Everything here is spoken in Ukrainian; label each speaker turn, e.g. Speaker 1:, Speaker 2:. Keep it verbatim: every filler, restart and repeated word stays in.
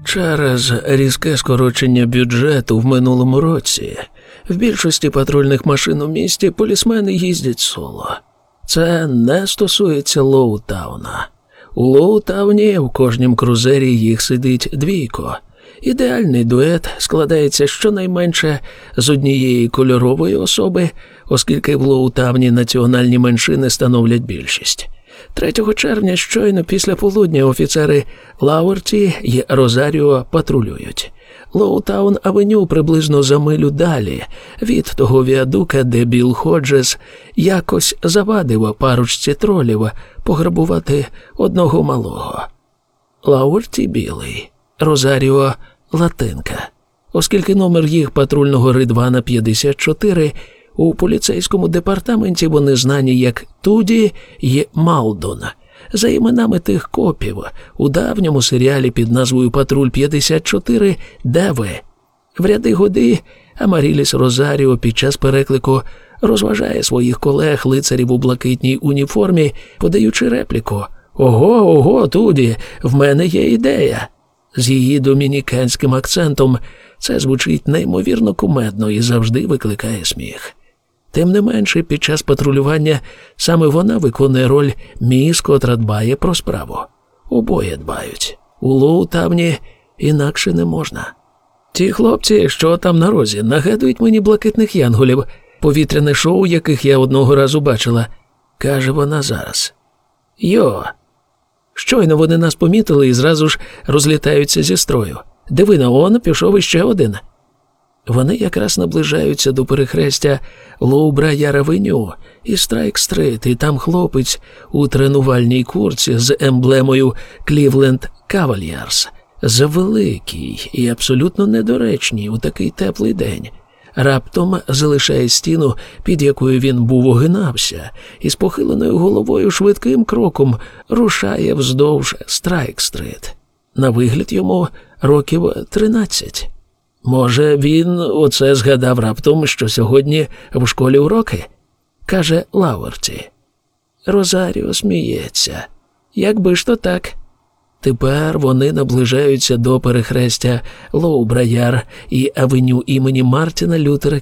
Speaker 1: Через різке скорочення бюджету в минулому році в більшості патрульних машин у місті полісмени їздять соло. Це не стосується Лоутауна. У Лоутауні в кожнім крузері їх сидить двійко. Ідеальний дует складається щонайменше з однієї кольорової особи, оскільки в Лоутауні національні меншини становлять більшість. третього червня щойно після полудня офіцери Лауерті й Розаріо патрулюють. Лоутаун-авеню приблизно за милю далі від того віадука, де Білл Ходжес якось завадив парочці тролів пограбувати одного малого. Лауерті білий, Розаріо латинка. Оскільки номер їх патрульного Ридвана п'ятдесят чотири, у поліцейському департаменті вони знані як Туді й Малдон. За іменами тих копів у давньому серіалі під назвою «Патруль п'ятдесят чотири» «Де ви?». В ряди годи Амаріліс Розаріо під час переклику розважає своїх колег-лицарів у блакитній уніформі, подаючи репліку «Ого, ого, Туді, в мене є ідея». З її домініканським акцентом це звучить неймовірно кумедно і завжди викликає сміх. Тим не менше, під час патрулювання саме вона виконує роль міс, котра дбає про справу. Обоє дбають. У Лоутауні інакше не можна. Ті хлопці, що там на розі, нагадують мені блакитних янголів, повітряне шоу, яких я одного разу бачила, каже вона зараз. Йо! Щойно вони нас помітили і зразу ж розлітаються зі строю. Диви на он, пішов іще один. Вони якраз наближаються до перехрестя Лоу-Брайер-авеню і Страйк-стрит, і там хлопець у тренувальній куртці з емблемою «Клівленд Кавальярс», завеликий і абсолютно недоречний у такий теплий день. Раптом залишає стіну, під якою він був огинався, і з похиленою головою швидким кроком рушає вздовж Страйк-стрит. На вигляд йому років тринадцять. Може, він оце згадав раптом, що сьогодні в школі уроки? Каже Лауерті. Розаріо сміється. Якби ж то так. Тепер вони наближаються до перехрестя Лоу-Брайер і авеню імені Мартіна Лютера